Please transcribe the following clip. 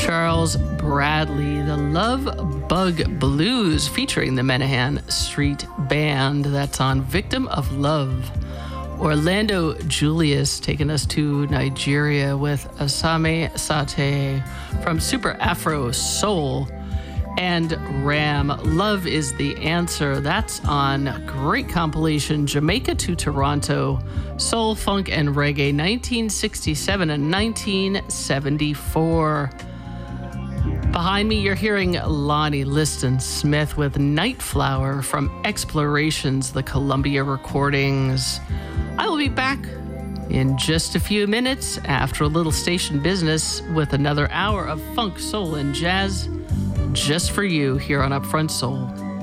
Charles Bradley, the Love Bug Blues, featuring the Menahan Street Band. That's on Victim of Love. Orlando Julius taking us to Nigeria with Asame Sate from Super Afro Soul. And Ram, Love is the Answer. That's on great compilation, Jamaica to Toronto, Soul, Funk, and Reggae, 1967 and 1974. Behind me, you're hearing Lonnie Liston Smith with Night Flower from Explorations, the Columbia Recordings. I will be back in just a few minutes after a little station business with another hour of funk, soul, and jazz just for you here on Upfront Soul.